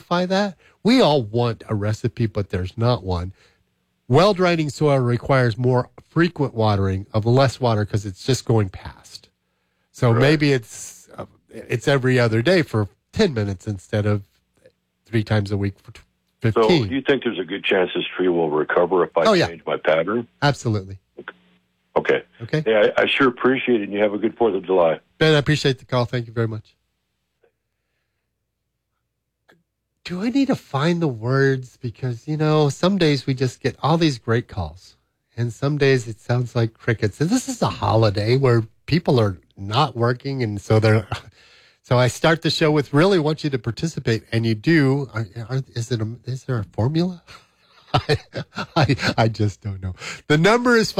simplify that. We all want a recipe, but there's not one. Well-draining soil requires more frequent watering of less water because it's just going past. So maybe it's every other day for 10 minutes instead of 3 times a week for 15. So do you think there's a good chance this tree will recover if I change my pattern? Absolutely. Okay. Yeah, I sure appreciate it, and you have a good 4th of July. Ben, I appreciate the call. Thank you very much. Do I need to find the words? Because, some days we just get all these great calls. And some days it sounds like crickets. And this is a holiday where people are not working. And so so I start the show with really want you to participate. And you do. Is there a formula? I just don't know. The number is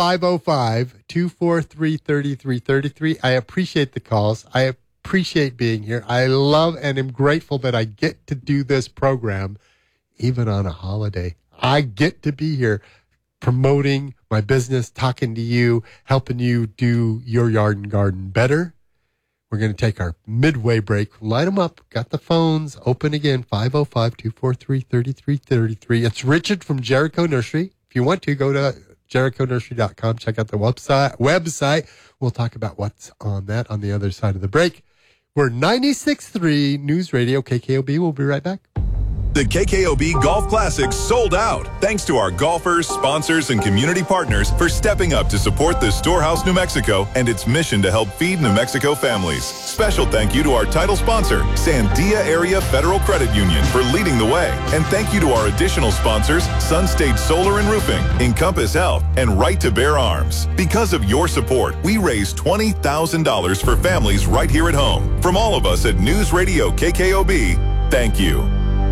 505-243-3333. I appreciate the calls. I appreciate being here. I love and am grateful that I get to do this program even on a holiday. I get to be here promoting my business, talking to you, helping you do your yard and garden better. We're going to take our midway break. Light them up. Got the phones open again. 505-243-3333. It's Richard from Jericho Nursery. If you want to, go to jerichonursery.com. Check out the website. We'll talk about what's on that on the other side of the break. We're 96.3 News Radio KKOB. We'll be right back. The KKOB Golf Classic sold out. Thanks to our golfers, sponsors, and community partners for stepping up to support the Storehouse New Mexico and its mission to help feed New Mexico families. Special thank you to our title sponsor, Sandia Area Federal Credit Union, for leading the way. And thank you to our additional sponsors, Sunstate Solar and Roofing, Encompass Health, and Right to Bear Arms. Because of your support, we raised $20,000 for families right here at home. From all of us at News Radio KKOB, thank you.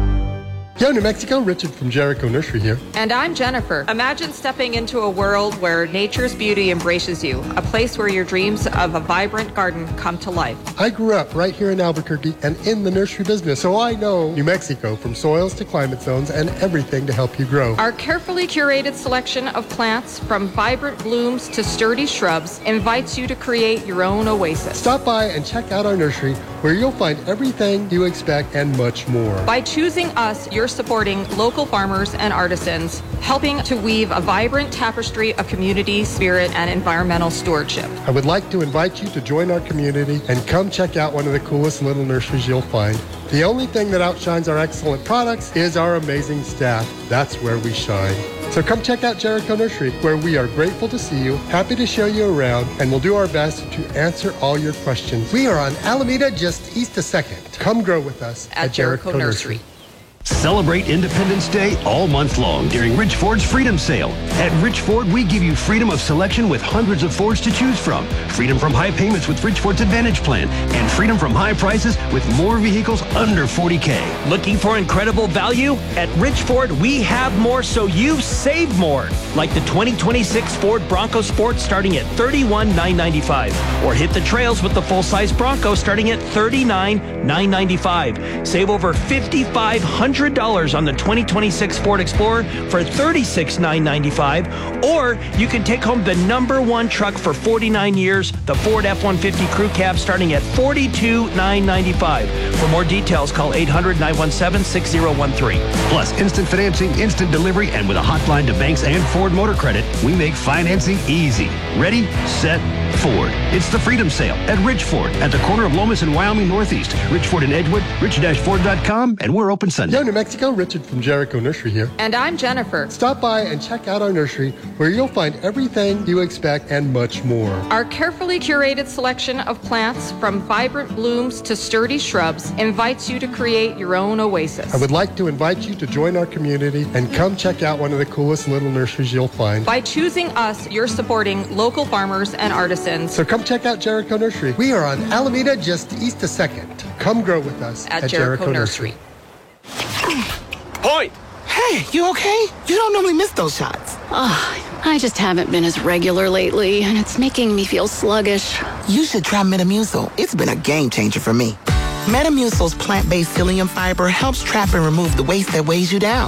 Yo, New Mexico, Richard from Jericho Nursery here. And I'm Jennifer. Imagine stepping into a world where nature's beauty embraces you, a place where your dreams of a vibrant garden come to life. I grew up right here in Albuquerque and in the nursery business, so I know New Mexico from soils to climate zones and everything to help you grow. Our carefully curated selection of plants, from vibrant blooms to sturdy shrubs, invites you to create your own oasis. Stop by and check out our nursery, where you'll find everything you expect and much more. By choosing us, you're supporting local farmers and artisans, helping to weave a vibrant tapestry of community spirit and environmental stewardship. I would like to invite you to join our community and come check out one of the coolest little nurseries you'll find. The only thing that outshines our excellent products is our amazing staff. That's where we shine. So come check out Jericho Nursery, where we are grateful to see you, happy to show you around, and we'll do our best to answer all your questions. We are on Alameda, just east of 2nd. Come grow with us at Jericho Nursery. Celebrate Independence Day all month long during Rich Ford's Freedom Sale. At Rich Ford, we give you freedom of selection with hundreds of Fords to choose from, freedom from high payments with Rich Ford's Advantage Plan, and freedom from high prices with more vehicles under $40K. Looking for incredible value? At Rich Ford, we have more so you save more. Like the 2026 Ford Bronco Sport starting at $31,995. Or hit the trails with the full-size Bronco starting at $39,995. Save over $5,500 on the 2026 Ford Explorer for $36,995, or you can take home the #1 truck for 49 years, the Ford F-150 Crew Cab, starting at $42,995. For more details, call 800-917-6013. Plus, instant financing, instant delivery, and with a hotline to banks and Ford Motor Credit, we make financing easy. Ready, set, Ford. It's the Freedom Sale at Rich Ford at the corner of Lomas and Wyoming Northeast. Rich Ford in Edgewood, rich-ford.com, and we're open Sunday. Yo, New Mexico, Richard from Jericho Nursery here. And I'm Jennifer. Stop by and check out our nursery, where you'll find everything you expect and much more. Our carefully curated selection of plants, from vibrant blooms to sturdy shrubs, invites you to create your own oasis. I would like to invite you to join our community and come check out one of the coolest little nurseries you'll find. By choosing us, you're supporting local farmers and artisans. So come check out Jericho Nursery. We are on Alameda, just east of 2nd. Come grow with us at Jericho Nursery. Point! Hey, you okay? You don't normally miss those shots. I just haven't been as regular lately, and it's making me feel sluggish. You should try Metamucil. It's been a game changer for me. Metamucil's plant-based psyllium fiber helps trap and remove the waste that weighs you down.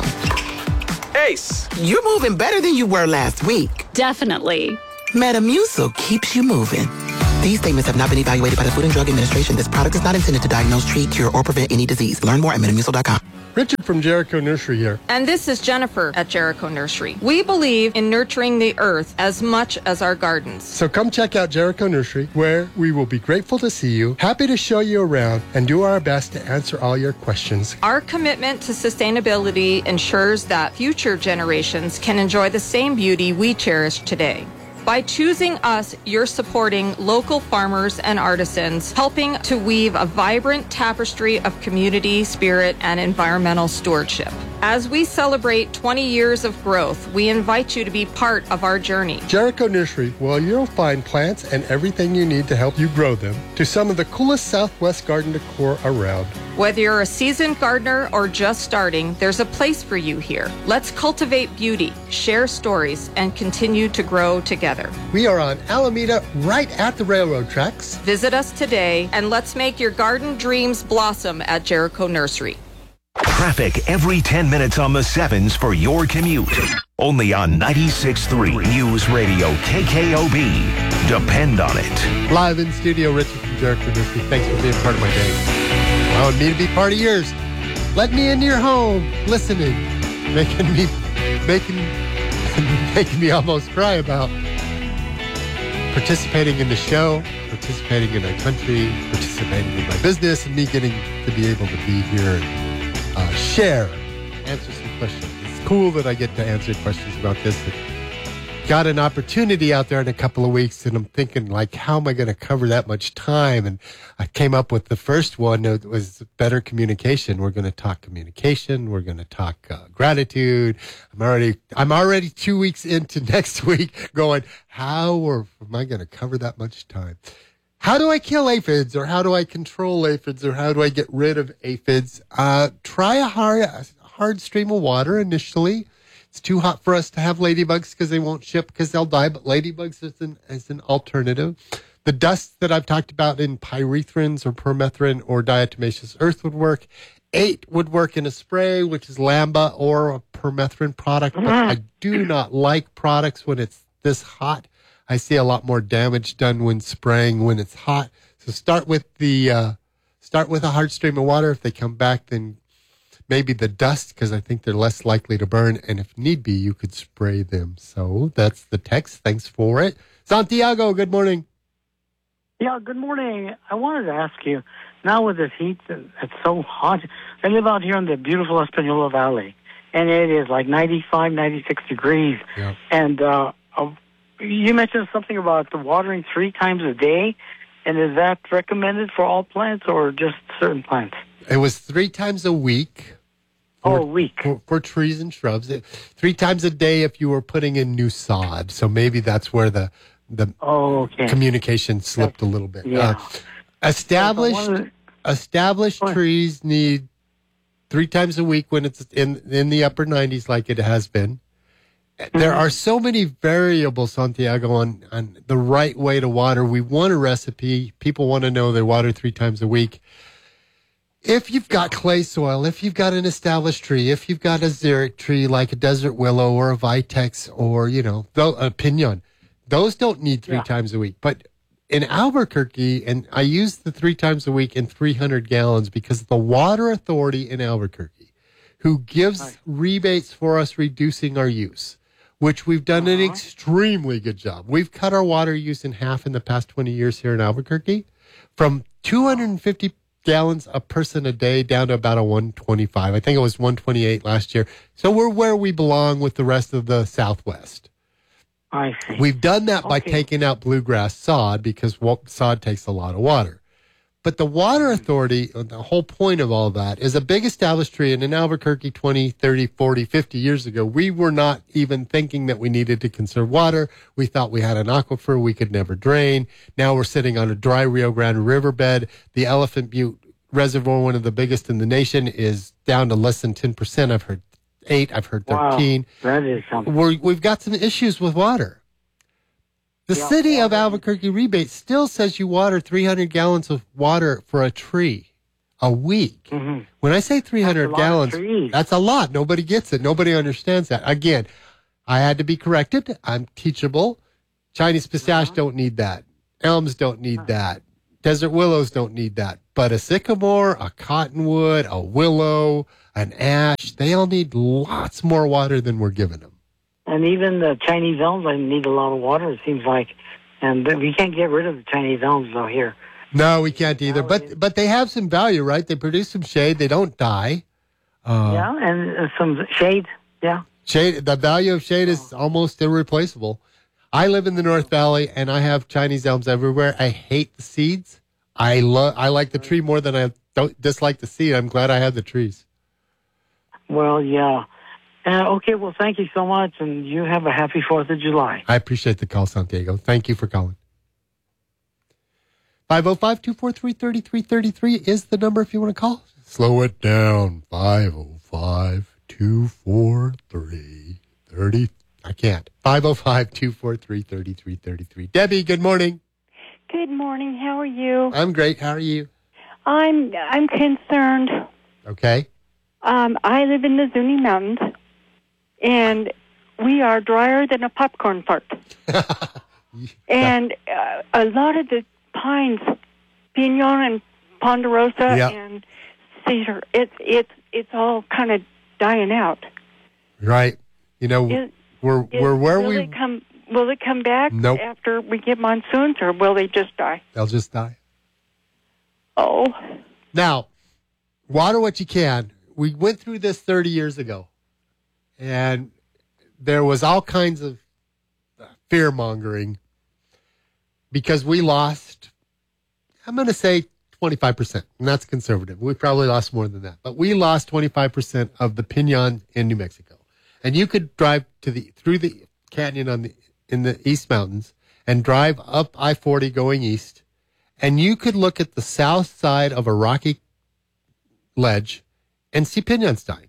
Ace! You're moving better than you were last week. Definitely. Metamucil keeps you moving. These statements have not been evaluated by the Food and Drug Administration. This product is not intended to diagnose, treat, cure, or prevent any disease. Learn more at Metamucil.com. Richard from Jericho Nursery here. And this is Jennifer at Jericho Nursery. We believe in nurturing the earth as much as our gardens. So come check out Jericho Nursery, where we will be grateful to see you, happy to show you around, and do our best to answer all your questions. Our commitment to sustainability ensures that future generations can enjoy the same beauty we cherish today. By choosing us, you're supporting local farmers and artisans, helping to weave a vibrant tapestry of community, spirit, and environmental stewardship. As we celebrate 20 years of growth, we invite you to be part of our journey. Jericho Nursery, well, you'll find plants and everything you need to help you grow them to some of the coolest Southwest garden decor around. Whether you're a seasoned gardener or just starting, there's a place for you here. Let's cultivate beauty, share stories, and continue to grow together. We are on Alameda, right at the railroad tracks. Visit us today, and let's make your garden dreams blossom at Jericho Nursery. Traffic every 10 minutes on the 7s for your commute. Only on 96.3 News Radio KKOB. Depend on it. Live in studio, Richard from Jericho Nursery. Thanks for being part of my day. Allowing me to be part of yours. Let me into your home, listening, making me almost cry about participating in the show, participating in our country, participating in my business, and me getting to be able to be here and share, answer some questions. It's cool that I get to answer questions about this. Got an opportunity out there in a couple of weeks, and I'm thinking, like, how am I going to cover that much time? And I came up with the first one that was better communication. We're going to talk communication. We're going to talk gratitude. I'm already 2 weeks into next week going, how am I going to cover that much time? How do I kill aphids, or how do I control aphids, or how do I get rid of aphids? Try a hard stream of water initially. It's too hot for us to have ladybugs because they won't ship because they'll die, but ladybugs is an alternative. The dust that I've talked about in pyrethrins or permethrin or diatomaceous earth would work. 8 would work in a spray, which is Lamba or a permethrin product, but I do not like products when it's this hot. I see a lot more damage done when spraying when it's hot. So start with a hard stream of water. If they come back, then maybe the dust, because I think they're less likely to burn. And if need be, you could spray them. So that's the text. Thanks for it. Santiago, good morning. Yeah, good morning. I wanted to ask you, now with this heat, it's so hot. I live out here in the beautiful Espanola Valley, and it is like 95, 96 degrees. Yeah. And you mentioned something about the watering 3 times a day. And is that recommended for all plants or just certain plants? It was 3 times a week. For trees and shrubs. 3 times a day if you were putting in new sod. So maybe that's where the communication slipped a little bit. Yeah. Established trees need 3 times a week when it's in the upper 90s like it has been. There are so many variables, Santiago, on the right way to water. We want a recipe. People want to know they water 3 times a week. If you've got clay soil, if you've got an established tree, if you've got a xeric tree like a desert willow or a vitex or, a pinon, those don't need 3 times a week. But in Albuquerque, and I use the 3 times a week in 300 gallons because the water authority in Albuquerque, who gives rebates for us reducing our use, which we've done an extremely good job. We've cut our water use in half in the past 20 years here in Albuquerque from 250 gallons a person a day down to about a 125. I think it was 128 last year. So we're where we belong with the rest of the Southwest. I see. We've done that by taking out bluegrass sod because sod takes a lot of water. But the water authority, the whole point of all that is a big established tree. And in Albuquerque 20, 30, 40, 50 years ago, we were not even thinking that we needed to conserve water. We thought we had an aquifer we could never drain. Now we're sitting on a dry Rio Grande riverbed. The Elephant Butte Reservoir, one of the biggest in the nation, is down to less than 10%. I've heard 8. I've heard 13. Wow, that is something. We've got some issues with water. The city of Albuquerque rebate still says you water 300 gallons of water for a tree a week. Mm-hmm. When I say 300 gallons, that's a lot. Nobody gets it. Nobody understands that. Again, I had to be corrected. I'm teachable. Chinese pistache don't need that. Elms don't need that. Desert willows don't need that. But a sycamore, a cottonwood, a willow, an ash, they all need lots more water than we're giving them. And even the Chinese elms need a lot of water, it seems like. And we can't get rid of the Chinese elms though here. No, we can't either. But they have some value, right? They produce some shade. They don't die. Yeah, and some shade. Yeah. Shade. The value of shade is almost irreplaceable. I live in the North Valley, and I have Chinese elms everywhere. I hate the seeds. I like the tree more than I don't dislike the seed. I'm glad I have the trees. Well, yeah. Okay, well, thank you so much, and you have a happy 4th of July. I appreciate the call, Santiago. Thank you for calling. 505-243-3333 is the number if you want to call. Slow it down. 505-243-30. I can't. 505-243-3333. Debbie, good morning. Good morning. How are you? I'm great. How are you? I'm concerned. Okay. I live in the Zuni Mountains, and we are drier than a popcorn fart. And a lot of the pines, pinon and ponderosa and cedar, it's all kind of dying out. Right. You know, will it come back after we get monsoons, or will they just die? They'll just die. Oh. Now, water what you can. We went through this 30 years ago, and there was all kinds of fear-mongering because we lost, I'm going to say 25%, and that's conservative. We probably lost more than that, but we lost 25% of the pinon in New Mexico. And you could drive through the canyon in the East Mountains and drive up I-40 going east, and you could look at the south side of a rocky ledge and see piñons dying.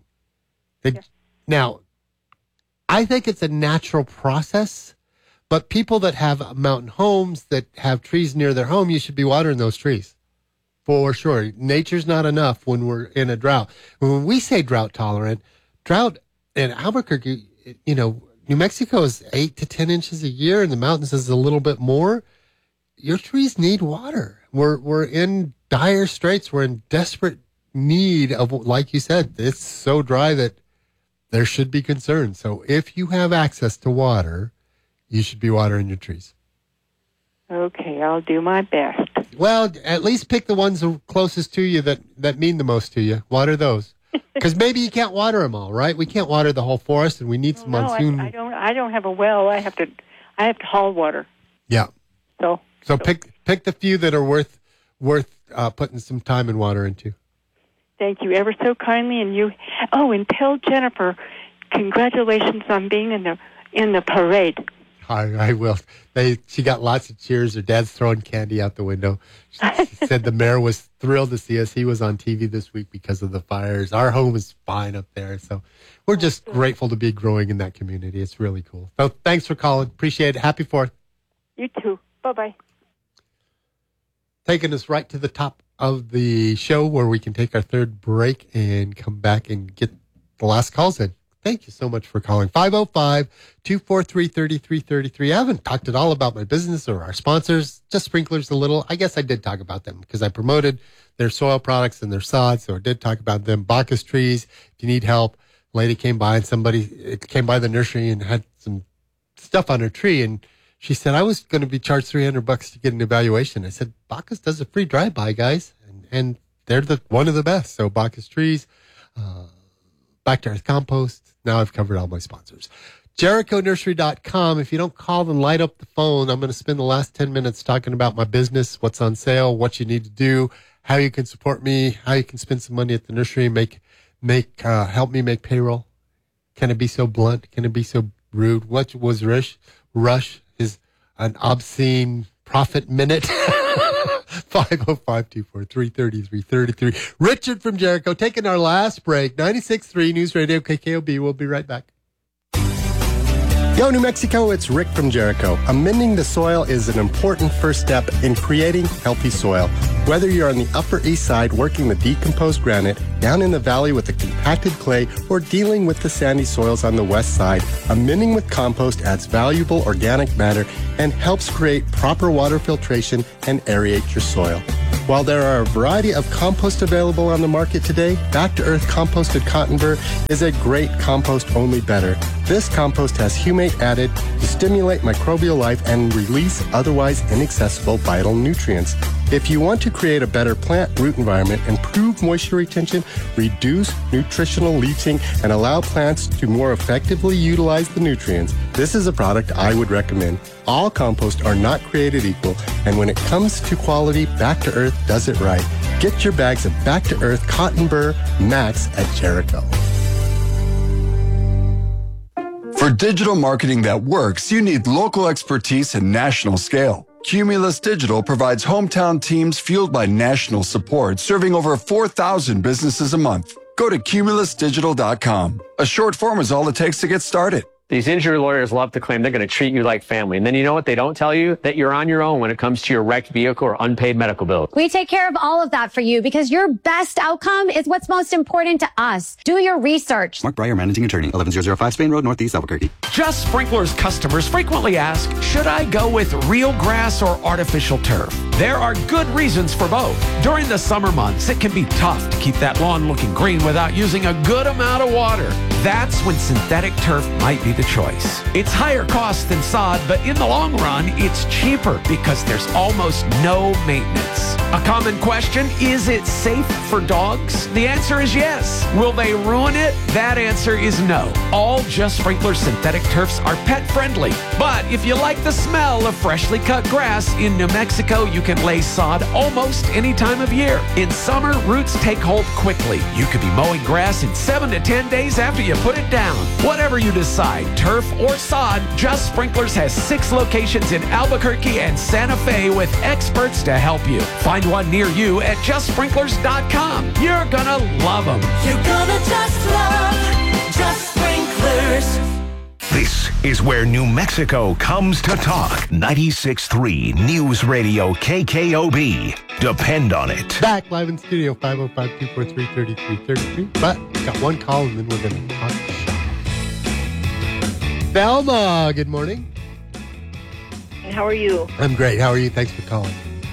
Now, I think it's a natural process, but people that have mountain homes that have trees near their home, you should be watering those trees. For sure. Nature's not enough when we're in a drought. When we say drought tolerant, drought in Albuquerque, you know, New Mexico is 8 to 10 inches a year, and the mountains is a little bit more. Your trees need water. We're in dire straits. We're in desperate need of, like you said, it's so dry that there should be concern. So if you have access to water, you should be watering your trees. Okay, I'll do my best. Well, at least pick the ones closest to you that mean the most to you. Water those. Because maybe you can't water them all, right? We can't water the whole forest, and we need some monsoon. I don't have a well. I have to haul water. Yeah. So pick the few that are worth putting some time and water into. Thank you ever so kindly, and tell Jennifer, congratulations on being in the parade. I will. She got lots of cheers. Her dad's throwing candy out the window. She said the mayor was thrilled to see us. He was on TV this week because of the fires. Our home is fine up there, so we're just grateful to be growing in that community. It's really cool. So thanks for calling. Appreciate it. Happy 4th. You too. Bye-bye. Taking us right to the top of the show where we can take our third break and come back and get the last calls in. Thank you so much for calling. 505-243-3333. I haven't talked at all about my business or our sponsors, just sprinklers a little. I guess I did talk about them because I promoted their soil products and their sod, so I did talk about them. Bacchus trees, if you need help. Lady came by and somebody came by the nursery and had some stuff on her tree, and she said, I was going to be charged $300 to get an evaluation. I said, Bacchus does a free drive-by, guys, and they're one of the best. So Bacchus trees, Back to Earth Compost. Now I've covered all my sponsors. JerichoNursery.com. If you don't call and light up the phone, I'm going to spend the last 10 minutes talking about my business, what's on sale, what you need to do, how you can support me, how you can spend some money at the nursery and help me make payroll. Can it be so blunt? Can it be so rude? What was Rush is an obscene profit minute. 505-243-3333. Richard from Jericho taking our last break. 96.3 News Radio KKOB. We'll be right back. Yo, New Mexico, it's Rick from Jericho. Amending the soil is an important first step in creating healthy soil. Whether you're on the Upper East Side working the decomposed granite, down in the valley with the compacted clay, or dealing with the sandy soils on the west side, amending with compost adds valuable organic matter and helps create proper water filtration and aerate your soil. While there are a variety of compost available on the market today, Back to Earth Composted Cotton Burr is a great compost, only better. This compost has humate added to stimulate microbial life and release otherwise inaccessible vital nutrients. If you want to create a better plant root environment, improve moisture retention, reduce nutritional leaching, and allow plants to more effectively utilize the nutrients, this is a product I would recommend. All compost are not created equal, and when it comes to quality, Back to Earth does it right. Get your bags of Back to Earth Cotton Burr Max at Jericho. For digital marketing that works, you need local expertise and national scale. Cumulus Digital provides hometown teams fueled by national support, serving over 4,000 businesses a month. Go to cumulusdigital.com. A short form is all it takes to get started. These injury lawyers love to claim they're going to treat you like family. And then you know what they don't tell you? That you're on your own when it comes to your wrecked vehicle or unpaid medical bills. We take care of all of that for you because your best outcome is what's most important to us. Do your research. Mark Breyer, Managing Attorney, 11005 Spain Road, Northeast Albuquerque. Just Sprinklers customers frequently ask, should I go with real grass or artificial turf? There are good reasons for both. During the summer months, it can be tough to keep that lawn looking green without using a good amount of water. That's when synthetic turf might be the choice. It's higher cost than sod, but in the long run, it's cheaper because there's almost no maintenance. A common question, is it safe for dogs? The answer is yes. Will they ruin it? That answer is no. All Just Sprinklers synthetic turfs are pet friendly. But if you like the smell of freshly cut grass, in New Mexico, you can lay sod almost any time of year. In summer, roots take hold quickly. You could be mowing grass in 7 to 10 days after you put it down. Whatever you decide, turf or sod, Just Sprinklers has 6 locations in Albuquerque and Santa Fe with experts to help you. Find one near you at justsprinklers.com. You're gonna love them. You're gonna just love Just Sprinklers. This is where New Mexico comes to talk. 96.3 News Radio KKOB. Depend on it. Back live in studio, 505-243-3333. But got one call and then we're going to talk shop. Thelma, good morning. How are you? I'm great. How are you? Thanks for calling.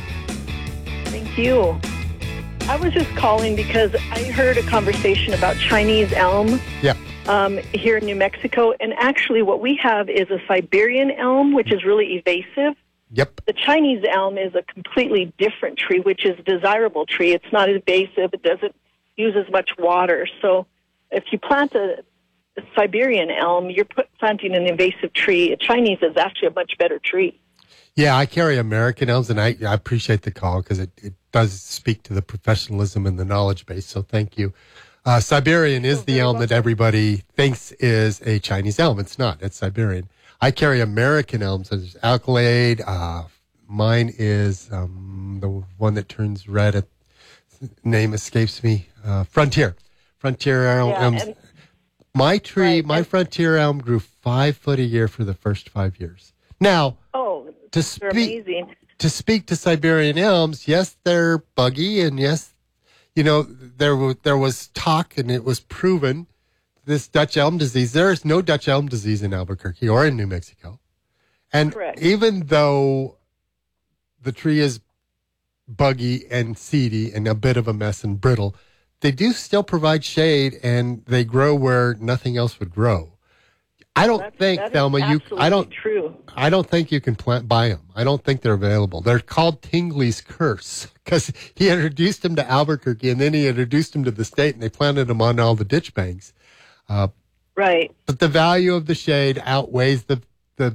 Thank you. I was just calling because I heard a conversation about Chinese elm. Yeah. Here in New Mexico, and actually what we have is a Siberian elm, which is really evasive. Yep. The Chinese elm is a completely different tree, which is a desirable tree. It's not invasive. It doesn't use as much water. So if you plant a Siberian elm, you're planting an invasive tree. A Chinese is actually a much better tree. Yeah, I carry American elms, and I appreciate the call because it does speak to the professionalism and the knowledge base, so thank you. Siberian is the elm that everybody thinks is a Chinese elm. It's not. It's Siberian. I carry American elms. So there's Alkalade. Mine is the one that turns red. Name escapes me. Frontier. Frontier elms. My tree, my Frontier elm grew 5 foot a year for the first 5 years. Now, they're amazing. To speak to Siberian elms, yes, they're buggy, and yes, you know, there was talk, and it was proven, this Dutch elm disease. There is no Dutch elm disease in Albuquerque or in New Mexico. And correct. Even though the tree is buggy and seedy and a bit of a mess and brittle, they do still provide shade, and they grow where nothing else would grow. I don't think, Thelma, I don't think you can buy them. I don't think they're available. They're called Tingley's Curse because he introduced them to Albuquerque, and then he introduced them to the state, and they planted them on all the ditch banks. Right. But the value of the shade outweighs the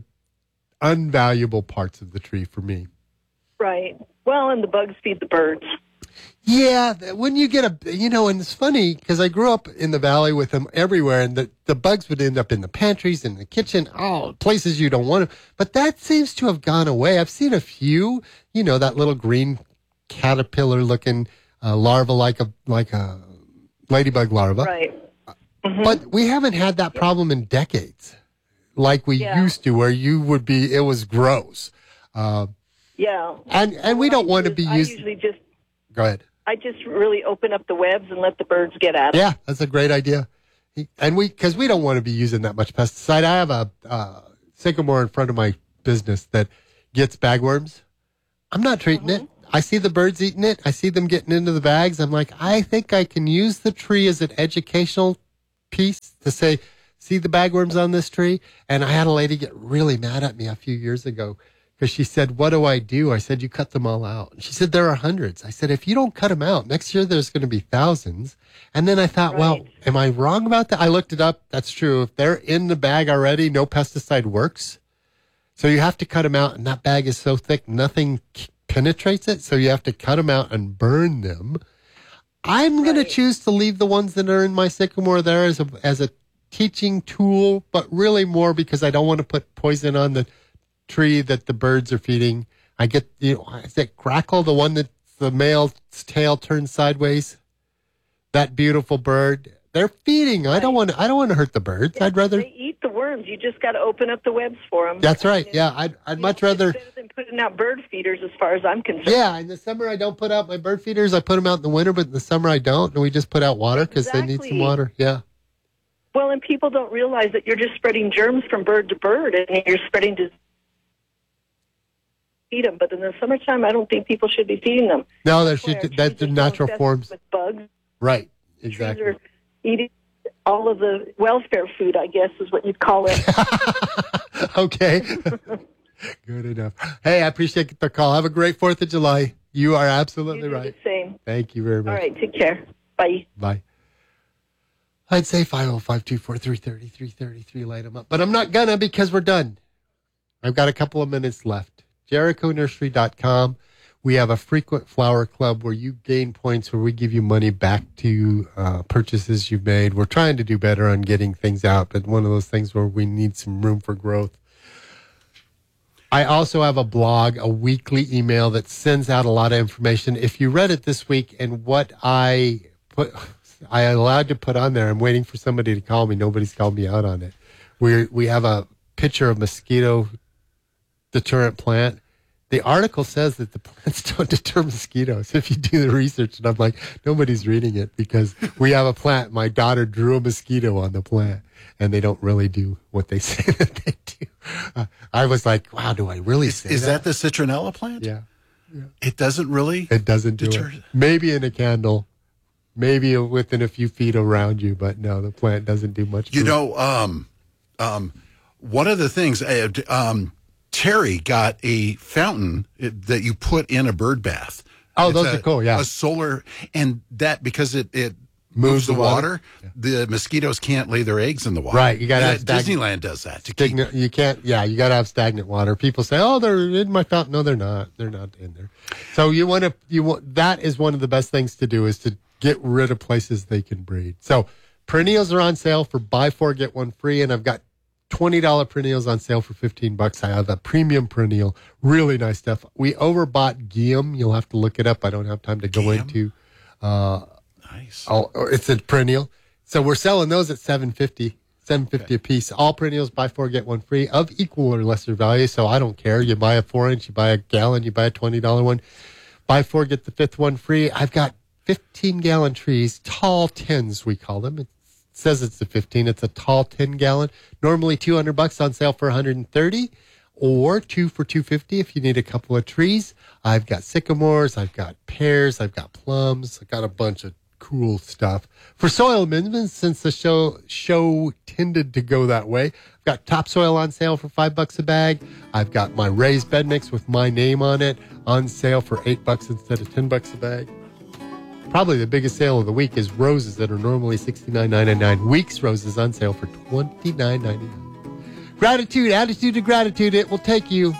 unvaluable parts of the tree for me. Right. Well, and the bugs feed the birds. Yeah, when you get and it's funny because I grew up in the valley with them everywhere, and the bugs would end up in the pantries, in the kitchen, places you don't want to. But that seems to have gone away. I've seen a few, that little green caterpillar-looking larva, like a ladybug larva. Right. Mm-hmm. But we haven't had that problem in decades, like we used to, where it was gross. Yeah. And we don't want to be used. I usually just Go ahead. I just really open up the webs and let the birds get at it. Yeah, that's a great idea. And because we don't want to be using that much pesticide. I have a sycamore in front of my business that gets bagworms. I'm not treating it. I see the birds eating it. I see them getting into the bags. I'm like, I think I can use the tree as an educational piece to say, see the bagworms on this tree? And I had a lady get really mad at me a few years ago because she said, what do I do? I said, you cut them all out. And she said, there are hundreds. I said, if you don't cut them out, next year there's going to be thousands. And then I thought, well, am I wrong about that? I looked it up. That's true. If they're in the bag already, no pesticide works. So you have to cut them out. And that bag is so thick, nothing penetrates it. So you have to cut them out and burn them. I'm going to choose to leave the ones that are in my sycamore there as a teaching tool, but really more because I don't want to put poison on the tree that the birds are feeding. I get, is it Crackle, the one that the male's tail turns sideways? That beautiful bird. They're feeding. I don't want to hurt the birds. Yeah, I'd rather. They eat the worms. You just got to open up the webs for them. That's right. Yeah, I'd much rather. It's better than putting out bird feeders, as far as I'm concerned. Yeah, in the summer I don't put out my bird feeders. I put them out in the winter, but in the summer I don't, and we just put out water because they need some water. Yeah. Well, and people don't realize that you're just spreading germs from bird to bird, and you're spreading to feed them. But in the summertime, I don't think people should be feeding them. No, that's the natural forms. With bugs. Right. Exactly. Trees are eating all of the welfare food, I guess, is what you'd call it. Okay. Good enough. Hey, I appreciate the call. Have a great 4th of July. You are absolutely right. The same. Thank you very much. All right. Take care. Bye. Bye. I'd say 505-243-3333, light them up. But I'm not gonna because we're done. I've got a couple of minutes left. JerichoNursery.com. We have a frequent flower club where you gain points where we give you money back to purchases you've made. We're trying to do better on getting things out, but one of those things where we need some room for growth. I also have a blog, a weekly email that sends out a lot of information. If you read it this week and what I allowed to put on there, I'm waiting for somebody to call me. Nobody's called me out on it. We have a picture of mosquito deterrent plant. The article says that the plants don't deter mosquitoes if you do the research. And I'm like, nobody's reading it because we have a plant. My daughter drew a mosquito on the plant and they don't really do what they say that they do. I was like, wow, do I really say that? Is that the citronella plant? Yeah. It doesn't really? It doesn't deter. Maybe in a candle, maybe within a few feet around you, but no, the plant doesn't do much. You know, one of the things, Terry got a fountain that you put in a bird bath. Oh, those are cool, yeah. A solar, and that, because it moves the water, the mosquitoes can't lay their eggs in the water. Right, you got to have Disneyland does that. You can't, you got to have stagnant water. People say, oh, they're in my fountain. No, they're not. They're not in there. So that is one of the best things to do is to get rid of places they can breed. So perennials are on sale for buy 4, get 1 free, and I've got $20 perennials on sale for $15. I have a premium perennial, really nice stuff. We overbought Guillaume. You'll have to look it up. I don't have time to go into. Nice. It's a perennial, so we're selling those at $7.50 a piece. All perennials buy 4 get 1 free of equal or lesser value. So I don't care. You buy a 4-inch, you buy a gallon, you buy a $20 one. Buy 4 get the 5th one free. I've got 15-gallon trees, tall 10s we call them. It says it's a 15. It's a tall 10-gallon. Normally $200 on sale for $130, or 2 for $250 if you need a couple of trees. I've got sycamores. I've got pears. I've got plums. I've got a bunch of cool stuff. For soil amendments, since the show tended to go that way, I've got topsoil on sale for $5 a bag. I've got my raised bed mix with my name on it on sale for $8 instead of $10 a bag. Probably the biggest sale of the week is roses that are normally $69.99. Weeks roses on sale for $29.99. Gratitude, attitude to gratitude. It will take you.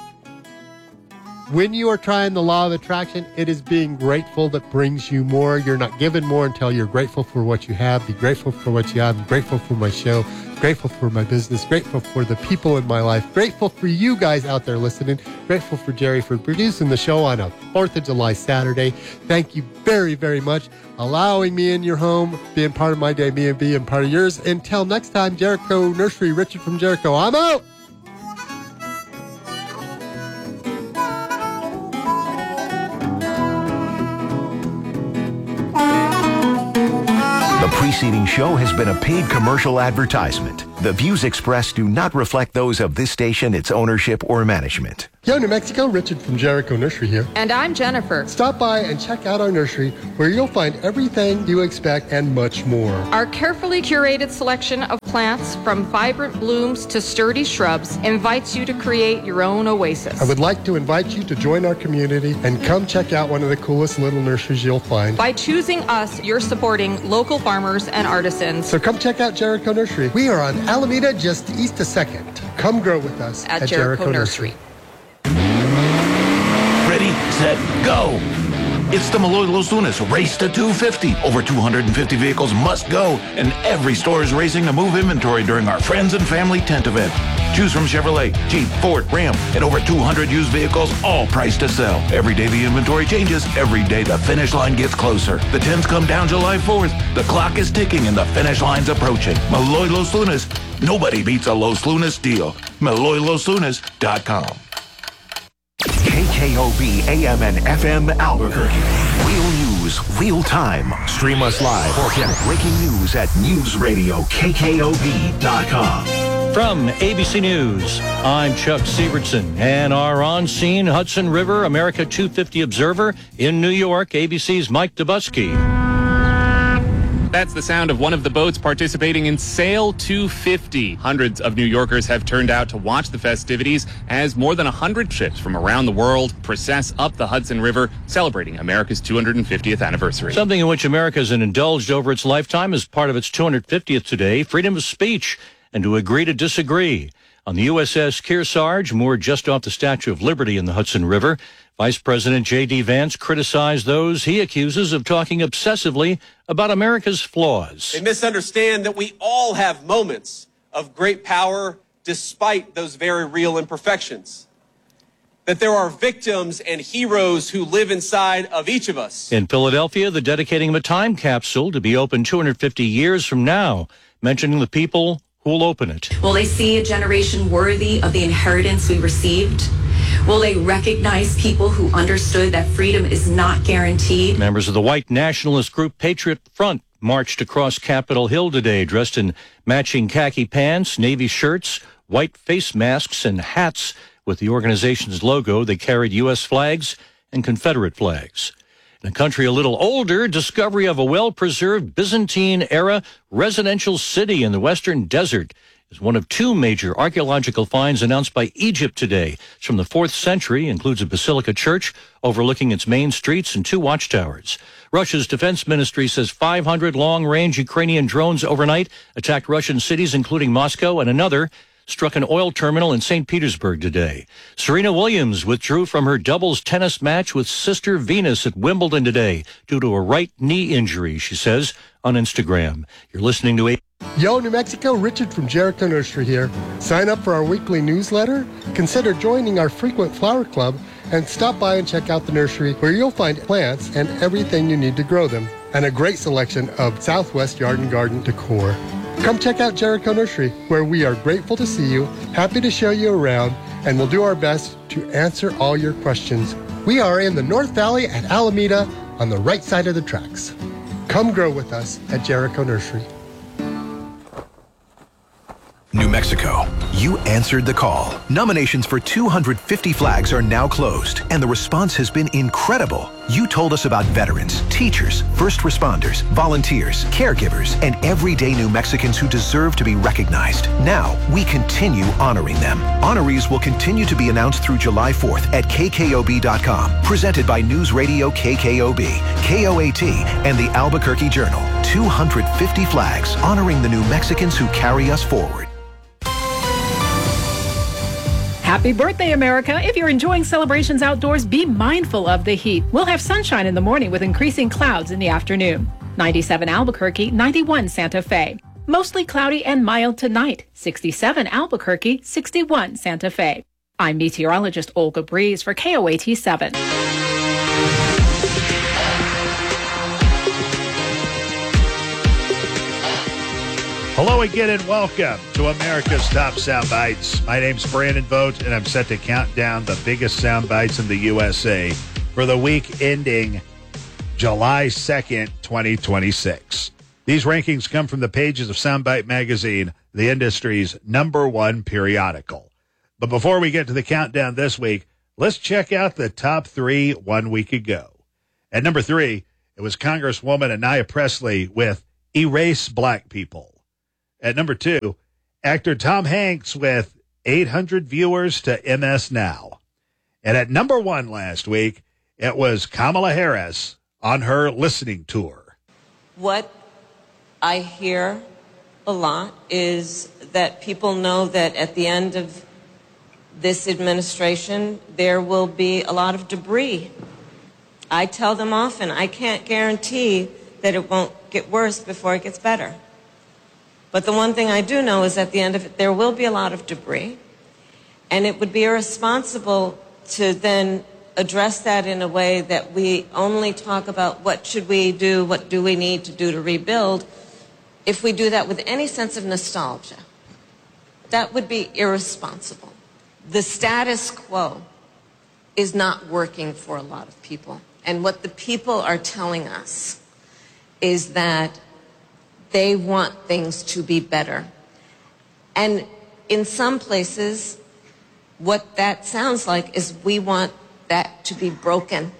When you are trying the law of attraction, it is being grateful that brings you more. You're not given more until you're grateful for what you have. Be grateful for what you have. I'm grateful for my show. Grateful for my business. Grateful for the people in my life. Grateful for you guys out there listening. Grateful for Jerry for producing the show on a 4th of July Saturday. Thank you very, very much. Allowing me in your home, being part of my day, me and being part of yours. Until next time, Jericho Nursery, Richard from Jericho. I'm out. preceding show has been a paid commercial advertisement. The views expressed do not reflect those of this station, its ownership, or management. Yo, New Mexico, Richard from Jericho Nursery here. And I'm Jennifer. Stop by and check out our nursery where you'll find everything you expect and much more. Our carefully curated selection of plants, from vibrant blooms to sturdy shrubs, invites you to create your own oasis. I would like to invite you to join our community and come check out one of the coolest little nurseries you'll find. By choosing us, you're supporting local farmers and artisans. So come check out Jericho Nursery. We are on Alameda, just east of 2nd. Come grow with us at Jericho Nursery. Ready, set, go. It's the Malloy Los Lunas Race to 250. Over 250 vehicles must go, and every store is racing to move inventory during our Friends and Family Tent event. Choose from Chevrolet, Jeep, Ford, Ram, and over 200 used vehicles, all priced to sell. Every day the inventory changes. Every day the finish line gets closer. The tents come down July 4th. The clock is ticking and the finish line's approaching. Malloy Los Lunas. Nobody beats a Los Lunas deal. MalloyLosLunas.com. KKOB AM and FM Albuquerque. Real news, real time. Stream us live or get breaking news at newsradiokkob.com. From ABC News, I'm Chuck Sievertson, and our on-scene Hudson River America 250 observer in New York, ABC's Mike Dubusky. That's the sound of one of the boats participating in Sail 250. Hundreds of New Yorkers have turned out to watch the festivities as more than 100 ships from around the world process up the Hudson River, celebrating America's 250th anniversary. Something in which America has indulged over its lifetime as part of its 250th today, freedom of speech, and to agree to disagree. On the USS Kearsarge, moored just off the Statue of Liberty in the Hudson River, Vice President J.D. Vance criticized those he accuses of talking obsessively about America's flaws. They misunderstand that we all have moments of great power despite those very real imperfections. That there are victims and heroes who live inside of each of us. In Philadelphia, they're dedicating a time capsule to be open 250 years from now, mentioning the people who will open it. Will they see a generation worthy of the inheritance we received? Will they recognize people who understood that freedom is not guaranteed? Members of the white nationalist group Patriot Front marched across Capitol Hill today, dressed in matching khaki pants, navy shirts, white face masks, and hats with the organization's logo. They carried U.S. flags and Confederate flags. In a country a little older, discovery of a well-preserved Byzantine-era residential city in the western desert is one of two major archaeological finds announced by Egypt today. It's from the 4th century, includes a basilica church overlooking its main streets and 2 watchtowers. Russia's defense ministry says 500 long-range Ukrainian drones overnight attacked Russian cities, including Moscow, and another struck an oil terminal in St. Petersburg today. Serena Williams withdrew from her doubles tennis match with Sister Venus at Wimbledon today due to a right knee injury, she says on Instagram. You're listening to Yo, New Mexico, Richard from Jericho Nursery here. Sign up for our weekly newsletter, consider joining our frequent flower club, and stop by and check out the nursery where you'll find plants and everything you need to grow them, and a great selection of Southwest Yard and Garden decor. Come check out Jericho Nursery, where we are grateful to see you, happy to show you around, and we'll do our best to answer all your questions. We are in the North Valley at Alameda on the right side of the tracks. Come grow with us at Jericho Nursery. New Mexico, you answered the call. Nominations for 250 flags are now closed, and the response has been incredible. You told us about veterans, teachers, first responders, volunteers, caregivers, and everyday New Mexicans who deserve to be recognized. Now, we continue honoring them. Honorees will continue to be announced through July 4th at KKOB.com. Presented by News Radio KKOB, KOAT, and the Albuquerque Journal. 250 flags honoring the New Mexicans who carry us forward. Happy birthday, America. If you're enjoying celebrations outdoors, be mindful of the heat. We'll have sunshine in the morning with increasing clouds in the afternoon. 97 Albuquerque, 91 Santa Fe. Mostly cloudy and mild tonight. 67 Albuquerque, 61 Santa Fe. I'm meteorologist Olga Breeze for KOAT 7. Hello again and welcome to America's Top Sound Bites. My name's Brandon Vogt, and I'm set to count down the biggest sound bites in the USA for the week ending July 2nd, 2026. These rankings come from the pages of Soundbite Magazine, the industry's #1 periodical. But before we get to the countdown this week, let's check out the top 3 1 week ago. At number 3, it was Congresswoman Anaya Presley with Erase Black People. At number 2, actor Tom Hanks with 800 viewers to MS Now. And at number 1 last week, it was Kamala Harris on her listening tour. What I hear a lot is that people know that at the end of this administration, there will be a lot of debris. I tell them often, I can't guarantee that it won't get worse before it gets better. But the one thing I do know is at the end of it, there will be a lot of debris. And it would be irresponsible to then address that in a way that we only talk about what should we do, what do we need to do to rebuild. If we do that with any sense of nostalgia, that would be irresponsible. The status quo is not working for a lot of people. And what the people are telling us is that they want things to be better. And in some places, what that sounds like is we want that to be broken.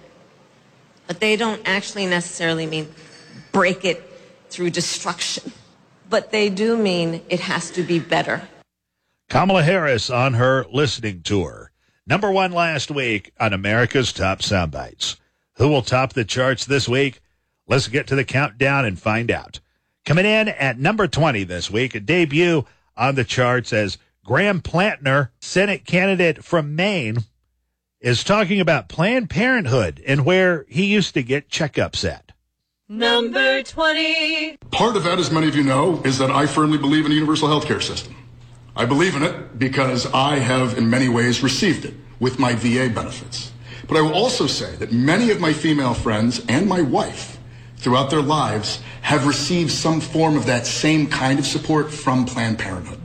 But they don't actually necessarily mean break it through destruction. But they do mean it has to be better. Kamala Harris on her listening tour. Number 1 last week on America's Top Soundbites. Who will top the charts this week? Let's get to the countdown and find out. Coming in at number 20 this week, a debut on the charts as Graham Plantner, Senate candidate from Maine, is talking about Planned Parenthood and where he used to get checkups at. Number 20. Part of that, as many of you know, is that I firmly believe in a universal health care system. I believe in it because I have in many ways received it with my VA benefits. But I will also say that many of my female friends and my wife throughout their lives have received some form of that same kind of support from Planned Parenthood.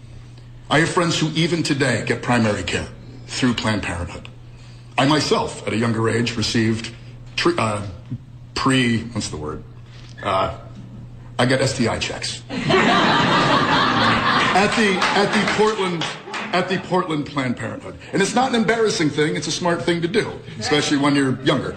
I have friends who even today get primary care through Planned Parenthood. I myself, at a younger age, received I got STI checks at the Portland Planned Parenthood. And it's not an embarrassing thing, it's a smart thing to do, especially when you're younger.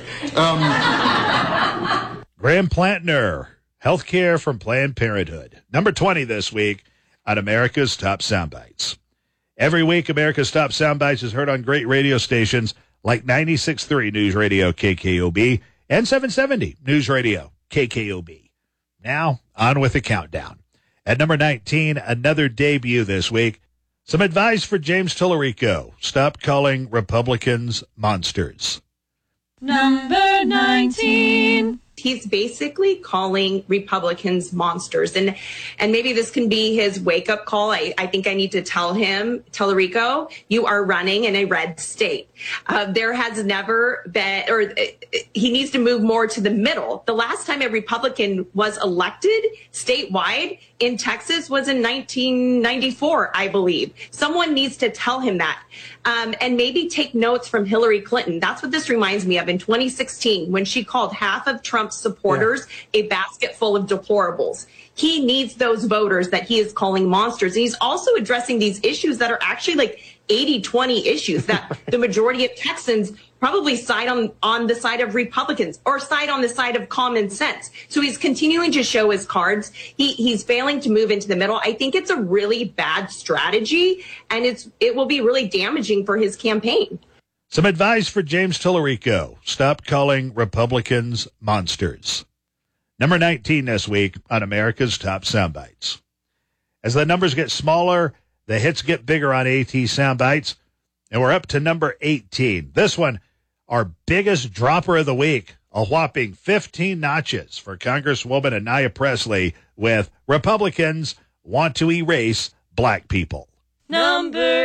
Graham Plantner, healthcare from Planned Parenthood. Number 20 this week on America's Top Soundbites. Every week, America's Top Soundbites is heard on great radio stations like 96.3 News Radio KKOB and 770 News Radio KKOB. Now, on with the countdown. At number 19, another debut this week. Some advice for James Tallarico. Stop calling Republicans monsters. Number 19. He's basically calling Republicans monsters. And maybe this can be his wake-up call. I think I need to tell him, Tallarico, you are running in a red state. There has never been, or he needs to move more to the middle. The last time a Republican was elected statewide in Texas was in 1994, I believe. Someone needs to tell him that. And maybe take notes from Hillary Clinton. That's what this reminds me of in 2016, when she called half of Trump's supporters a basket full of deplorables. He needs those voters that he is calling monsters. And he's also addressing these issues that are actually like 80-20 issues that the majority of Texans probably side on the side of Republicans or side on the side of common sense. So he's continuing to show his cards. He's failing to move into the middle. I think it's a really bad strategy, and it will be really damaging for his campaign. Some advice for James Tallarico. Stop calling Republicans monsters. Number 19 this week on America's Top Soundbites. As the numbers get smaller, the hits get bigger on AT Soundbites, and we're up to number 18. This one, our biggest dropper of the week, a whopping 15 notches for Congresswoman Anaya Presley with Republicans want to erase black people. Number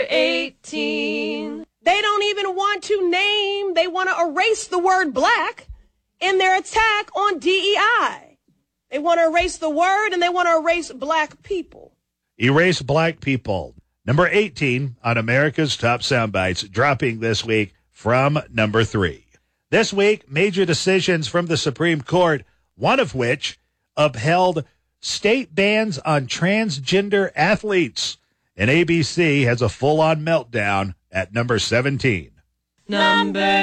18. They don't even want to name, they want to erase the word black in their attack on DEI. They want to erase the word and they want to erase black people. Erase black people. Number 18 on America's Top Soundbites, dropping this week from number 3. This week, major decisions from the Supreme Court, one of which upheld state bans on transgender athletes. And ABC has a full-on meltdown at number 17. Number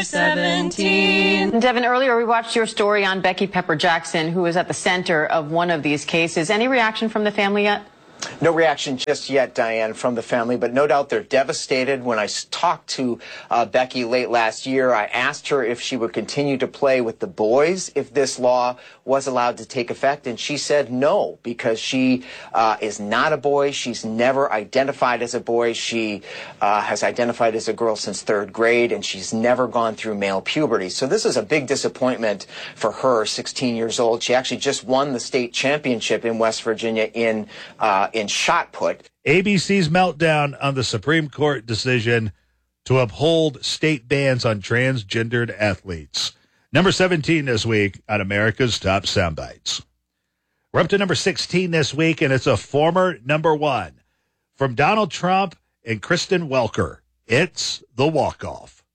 17. Devin, earlier we watched your story on Becky Pepper Jackson, who is at the center of one of these cases. Any reaction from the family yet? No reaction just yet, Diane, from the family, but no doubt they're devastated. When I talked to Becky late last year, I asked her if she would continue to play with the boys if this law was allowed to take effect, and she said no, because she is not a boy. She's never identified as a boy. She has identified as a girl since 3rd grade, and she's never gone through male puberty. So this is a big disappointment for her, 16 years old. She actually just won the state championship in West Virginia in shot put. ABC's meltdown on the Supreme Court decision to uphold state bans on transgendered athletes. Number 17 this week on America's Top Soundbites. We're up to number 16 this week, and it's a former number 1 from Donald Trump and Kristen Welker. It's The Walk-Off.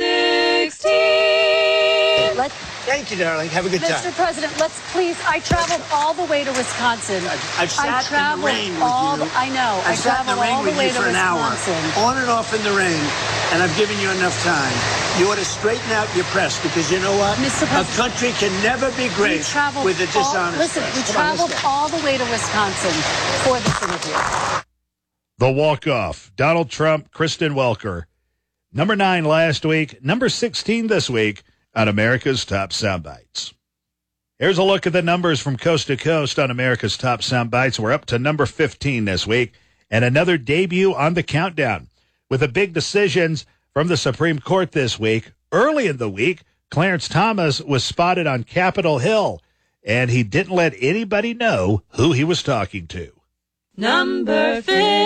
16. Thank you, darling. Have a good time. Mr. President, let's please. I traveled all the way to Wisconsin. I've sat in the rain with you. I know. I've sat in the rain with you for an hour, on and off in the rain, and I've given you enough time. You ought to straighten out your press, because you know what? Mr. President, a country can never be great with a dishonest Listen, press. we traveled all the way to Wisconsin for this interview. The Walk-Off. Donald Trump, Kristen Welker. Number 9 last week. Number 16 this week on America's Top Soundbites. Here's a look at the numbers from coast to coast on America's Top Soundbites. We're up to number 15 this week, and another debut on the countdown with the big decisions from the Supreme Court this week. Early in the week, Clarence Thomas was spotted on Capitol Hill, and he didn't let anybody know who he was talking to. Number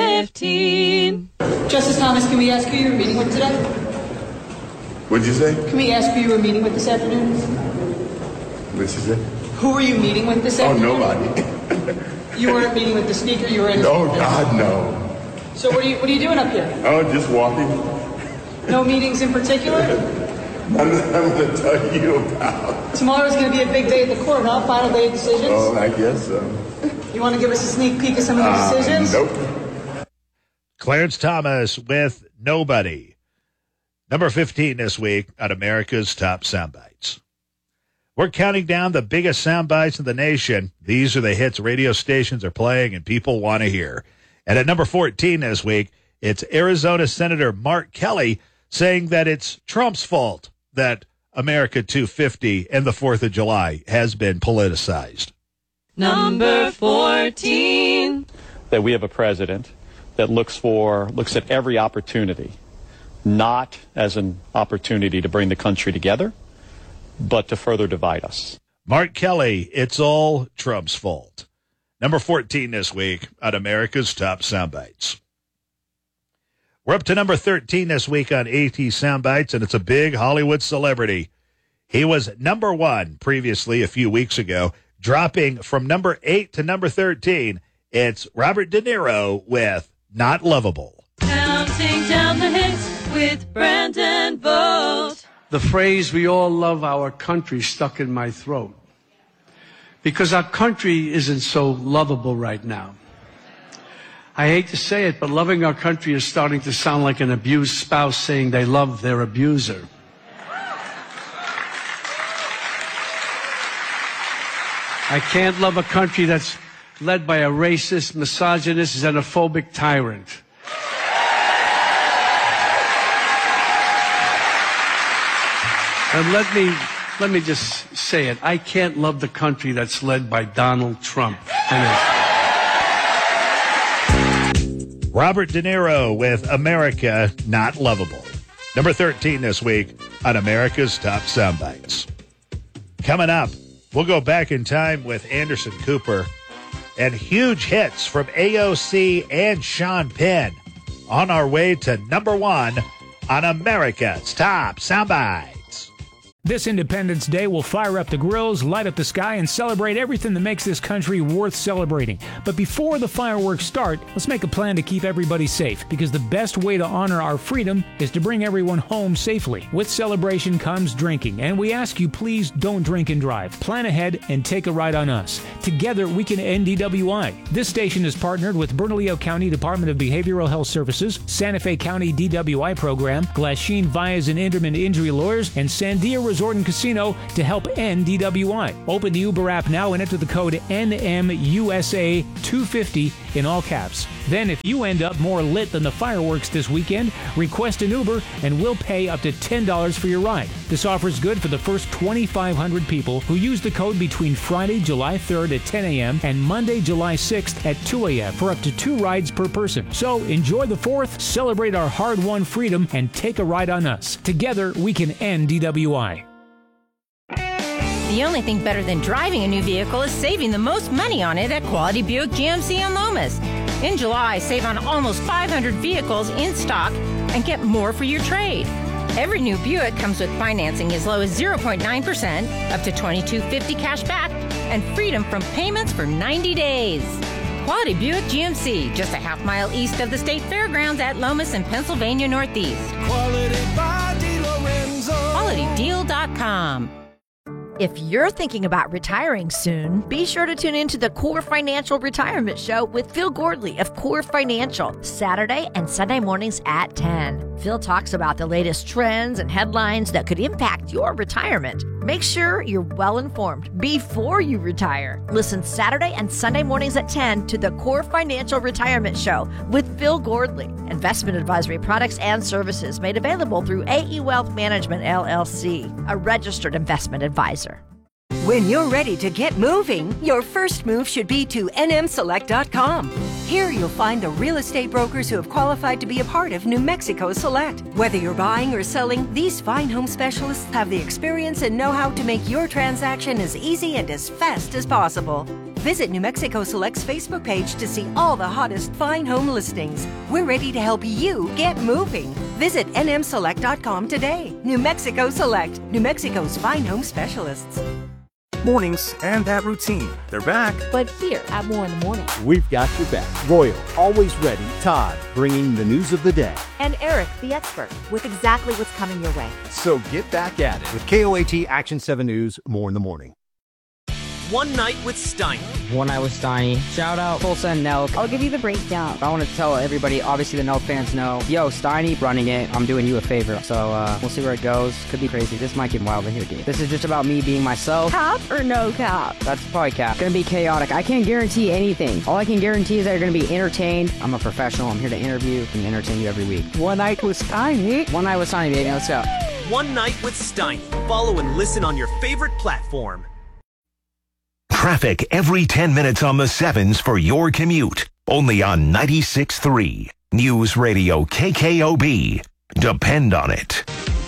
15. Justice Thomas, can we ask who you were meeting with today? What'd you say? Can we ask who you were meeting with this afternoon? What'd you say? Who were you meeting with this afternoon? Nobody. You weren't meeting with the speaker, you were in. Oh, God, no. So what are you doing up here? Oh, just walking. No meetings in particular? None that I'm going to tell you about. Tomorrow's going to be a big day at the court, huh? Final day of decisions? Oh, I guess so. You want to give us a sneak peek of some of the decisions? Nope. Clarence Thomas with Nobody. Number 15 this week on America's Top Soundbites. We're counting down the biggest soundbites in the nation. These are the hits radio stations are playing and people want to hear. And at number 14 this week, it's Arizona Senator Mark Kelly saying that it's Trump's fault that America 250 and the 4th of July has been politicized. Number 14. That we have a president that looks at every opportunity, not as an opportunity to bring the country together, but to further divide us. Mark Kelly, it's all Trump's fault. Number 14 this week on America's Top Soundbites. We're up to number 13 this week on AT Soundbites, and it's a big Hollywood celebrity. He was number 1 previously a few weeks ago, dropping from number 8 to number 13. It's Robert De Niro with Not Lovable. Counting down the hits with Brandon Bolt. The phrase, we all love our country, stuck in my throat. Because our country isn't so lovable right now. I hate to say it, but loving our country is starting to sound like an abused spouse saying they love their abuser. I can't love a country that's led by a racist, misogynist, xenophobic tyrant. And let me just say it. I can't love the country that's led by Donald Trump. Robert De Niro with America Not Lovable. Number 13 this week on America's Top Soundbites. Coming up, we'll go back in time with Anderson Cooper and huge hits from AOC and Sean Penn on our way to number 1 on America's Top Soundbites. This Independence Day will fire up the grills, light up the sky, and celebrate everything that makes this country worth celebrating. But before the fireworks start, let's make a plan to keep everybody safe, because the best way to honor our freedom is to bring everyone home safely. With celebration comes drinking, and we ask you please don't drink and drive. Plan ahead and take a ride on us. Together we can end DWI. This station is partnered with Bernalillo County Department of Behavioral Health Services, Santa Fe County DWI Program, Glasheen Vias and Inderman Injury Lawyers, and Sandia Resort and Casino to help end DWI. Open the Uber app now and enter the code NMUSA250 in all caps. Then if you end up more lit than the fireworks this weekend, request an Uber and we'll pay up to $10 for your ride. This offer is good for the first 2,500 people who use the code between Friday, July 3rd at 10 a.m. and Monday, July 6th at 2 a.m. for up to 2 rides per person. So enjoy the 4th, celebrate our hard-won freedom, and take a ride on us. Together, we can end DWI. The only thing better than driving a new vehicle is saving the most money on it at Quality Buick GMC on Lomas. In July, save on almost 500 vehicles in stock and get more for your trade. Every new Buick comes with financing as low as 0.9%, up to $2,250 cash back, and freedom from payments for 90 days. Quality Buick GMC, just a half-mile east of the State Fairgrounds at Lomas in Pennsylvania Northeast. Quality by DeLorenzo. QualityDeal.com. If you're thinking about retiring soon, be sure to tune into the Core Financial Retirement Show with Phil Gordley of Core Financial, Saturday and Sunday mornings at 10. Phil talks about the latest trends and headlines that could impact your retirement. Make sure you're well informed before you retire. Listen Saturday and Sunday mornings at 10 to the Core Financial Retirement Show with Phil Gordley. Investment advisory products and services made available through AE Wealth Management, LLC, a registered investment advisor. When you're ready to get moving, your first move should be to nmselect.com. Here you'll find the real estate brokers who have qualified to be a part of New Mexico Select. Whether you're buying or selling, these fine home specialists have the experience and know-how to make your transaction as easy and as fast as possible. Visit New Mexico Select's Facebook page to see all the hottest fine home listings. We're ready to help you get moving. Visit nmselect.com today. New Mexico Select, New Mexico's fine home specialists. Mornings and that routine. They're back. But here at More in the Morning, we've got your back. Royal, always ready. Todd, bringing the news of the day. And Eric, the expert, with exactly what's coming your way. So get back at it with KOAT Action 7 News, More in the Morning. One Night with Steiny. One Night with Steiny. Shout out Tulsa and Nelk. I'll give you the breakdown. I want to tell everybody, obviously the Nelk fans know, yo, Steiny running it. I'm doing you a favor. So we'll see where it goes. Could be crazy. This might get wild in here, dude. This is just about me being myself. Cap or no cap? That's probably cap. It's going to be chaotic. I can't guarantee anything. All I can guarantee is that you're going to be entertained. I'm a professional. I'm here to interview and entertain you every week. One Night with Steiny. One Night with Steiny, baby. Let's go. One Night with Steiny. Follow and listen on your favorite platform. Traffic every 10 minutes on the 7s for your commute. Only on 96.3 News Radio KKOB. Depend on it.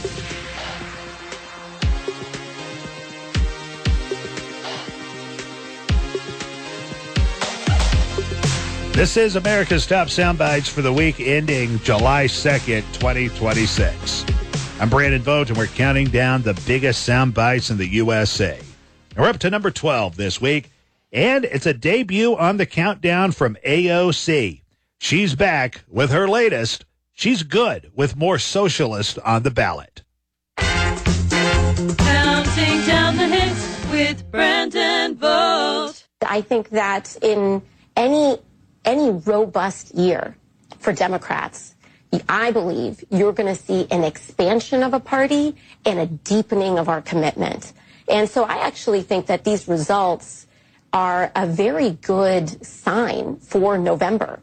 This is America's Top Soundbites for the week ending July 2nd, 2026. I'm Brandon Vogt, and we're counting down the biggest soundbites in the USA. We're up to number 12 this week, and it's a debut on the countdown from AOC. She's back with her latest, She's Good, with more socialist on the ballot. Counting down the hits with Brandon Vogt. I think that in any robust year for Democrats, I believe you're going to see an expansion of a party and a deepening of our commitment. And so I actually think that these results are a very good sign for November.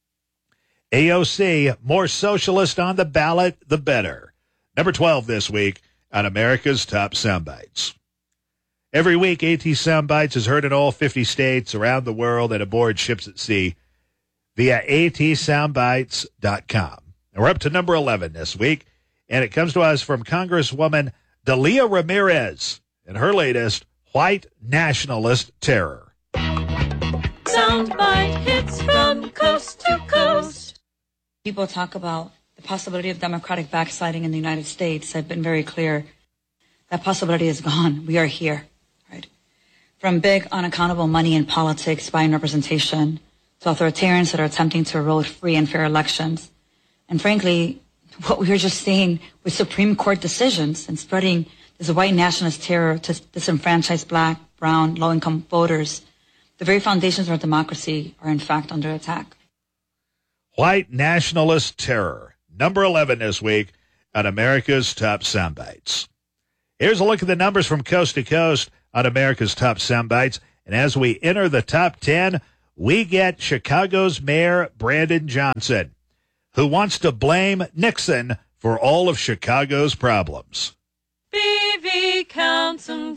AOC, more socialist on the ballot, the better. Number 12 this week on America's Top Soundbites. Every week, AT Soundbites is heard in all 50 states around the world and aboard ships at sea via atsoundbites.com. And we're up to number 11 this week, and it comes to us from Congresswoman Delia Ramirez and her latest, White Nationalist Terror. Soundbite hits from coast to coast. People talk about the possibility of democratic backsliding in the United States. I've been very clear That possibility is gone. We are here, right? From big, unaccountable money in politics, buying representation, to authoritarians that are attempting to erode free and fair elections. And frankly, what we were just seeing with Supreme Court decisions and spreading this white nationalist terror to disenfranchise black, brown, low-income voters, the very foundations of our democracy are in fact under attack. White nationalist terror, number 11 this week on America's Top Soundbites. Here's a look at the numbers from coast to coast on America's Top Soundbites. And as we enter the top 10, we get Chicago's Mayor Brandon Johnson, who wants to blame Nixon for all of Chicago's problems. BV counts them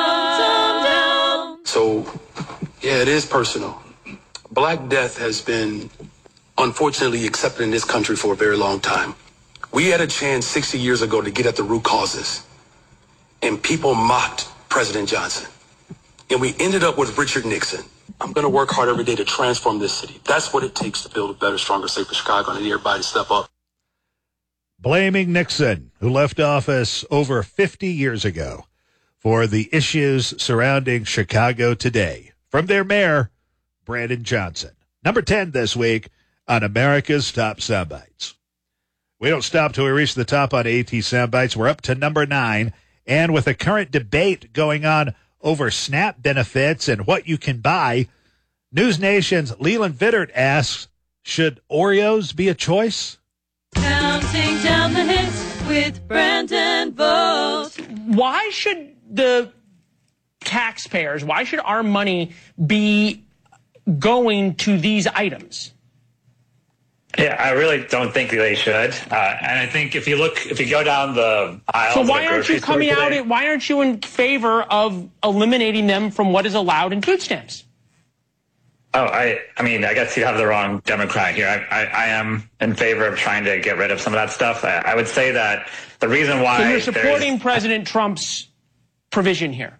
down. So, yeah, it is personal. Black death has been unfortunately accepted in this country for a very long time. We had a chance 60 years ago to get at the root causes, and people mocked President Johnson. And we ended up with Richard Nixon. I'm going to work hard every day to transform this city. That's what it takes to build a better, stronger, safer Chicago. I need everybody to step up. Blaming Nixon, who left office over 50 years ago, for the issues surrounding Chicago today. From their mayor, Brandon Johnson. Number 10 this week on America's Top Soundbites. We don't stop till we reach the top on AT Soundbites. We're up to number 9. And with a current debate going on over SNAP benefits and what you can buy, News Nation's Leland Vittert asks, should Oreos be a choice? Counting down the hits with Brandon Vogt. Why should the taxpayers, why should our money be going to these items? Yeah, I really don't think they should. And I think if you go down the aisle. So why aren't you coming out? Why aren't you in favor of eliminating them from what is allowed in food stamps? Oh, I mean, I guess you have the wrong Democrat here. I am in favor of trying to get rid of some of that stuff. I would say that the reason why. So you're supporting President Trump's provision here.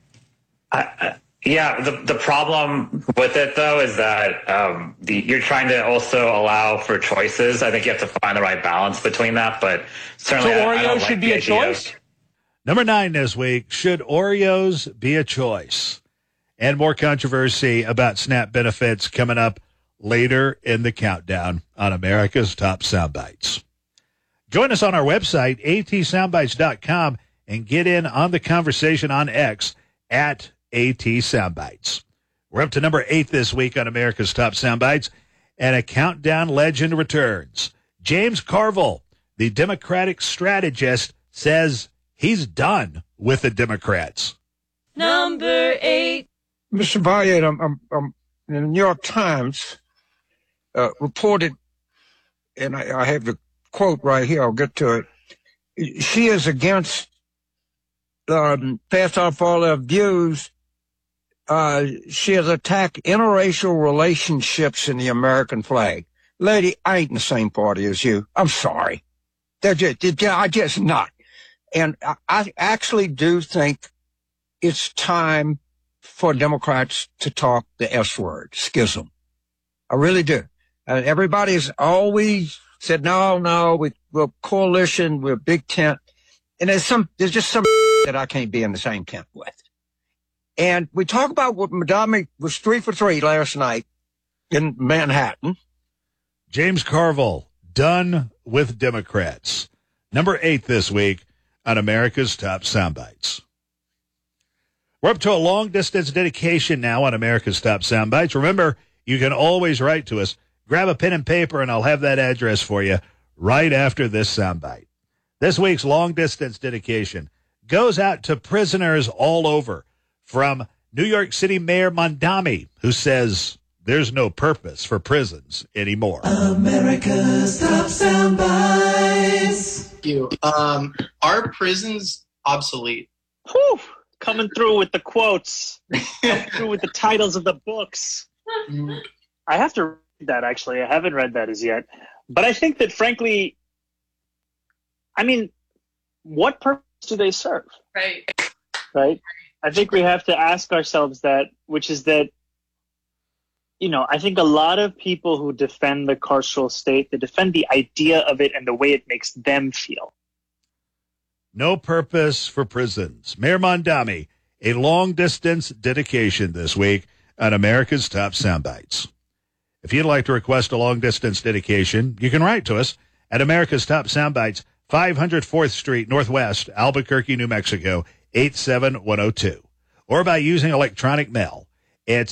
Yeah, the problem with it, though, is that you're trying to also allow for choices. I think you have to find the right balance between that, but certainly so Oreos should be a choice? Number 9 this week, should Oreos be a choice? And more controversy about SNAP benefits coming up later in the countdown on America's Top Soundbites. Join us on our website, atsoundbites.com, and get in on the conversation on X at AT Soundbites. We're up to number 8 this week on America's Top Soundbites, and a countdown legend returns. James Carville, the Democratic strategist, says he's done with the Democrats. Number 8. Mr. Bayet, the New York Times reported, and I have the quote right here, I'll get to it. She is against pass off all her views. She has attacked interracial relationships in the American flag. Lady, I ain't in the same party as you. I'm sorry. I just not. And I actually do think it's time for Democrats to talk the S word, schism. I really do. Everybody's always said, no, we're coalition, we're big tent. And there's just some that I can't be in the same camp with. And we talk about what Madame was 3 for 3 last night in Manhattan. James Carville, done with Democrats. Number 8 this week on America's Top Soundbites. We're up to a long-distance dedication now on America's Top Soundbites. Remember, you can always write to us. Grab a pen and paper, and I'll have that address for you right after this soundbite. This week's long-distance dedication goes out to prisoners all over, from New York City Mayor Mondami, who says there's no purpose for prisons anymore. America's Top Soundbites. Thank you. Are prisons obsolete? Whew. Coming through with the quotes. Coming through with the titles of the books. I have to read that, actually. I haven't read that as yet. But I think that, frankly, I mean, what purpose do they serve? Right? I think we have to ask ourselves that, which is that, I think a lot of people who defend the carceral state, they defend the idea of it and the way it makes them feel. No Purpose for Prisons. Mayor Mondami, a long-distance dedication this week on America's Top Soundbites. If you'd like to request a long-distance dedication, you can write to us at America's Top Soundbites, 500 4th Street Northwest, Albuquerque, New Mexico, 87102. Or by using electronic mail. It's